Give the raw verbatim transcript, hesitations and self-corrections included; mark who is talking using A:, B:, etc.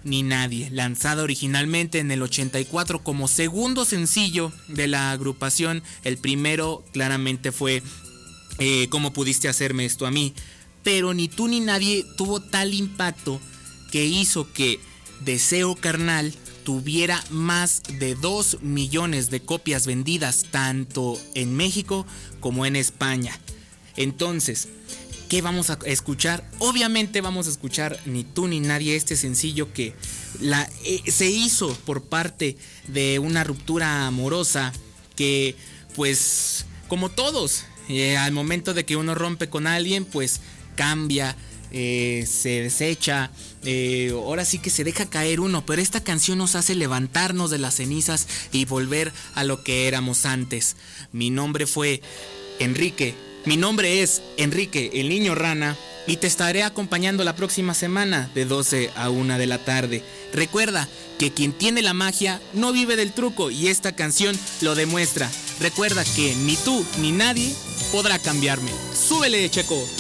A: ni nadie, lanzada originalmente en el ochenta y cuatro como segundo sencillo de la agrupación. El primero claramente fue eh, ¿Cómo pudiste hacerme esto a mí? Pero Ni tú ni nadie tuvo tal impacto que hizo que Deseo Carnal tuviera más de dos millones de copias vendidas tanto en México como en España. Entonces, ¿qué vamos a escuchar? Obviamente vamos a escuchar Ni tú ni nadie, este sencillo que la, eh, se hizo por parte de una ruptura amorosa que, pues, como todos, eh, al momento de que uno rompe con alguien, pues cambia, eh, se desecha, eh, ahora sí que se deja caer uno, pero esta canción nos hace levantarnos de las cenizas y volver a lo que éramos antes. Mi nombre fue Enrique. Mi nombre es Enrique, el niño rana, y te estaré acompañando la próxima semana de doce a una de la tarde. Recuerda que quien tiene la magia no vive del truco y esta canción lo demuestra. Recuerda que ni tú ni nadie podrá cambiarme. ¡Súbele, Checo!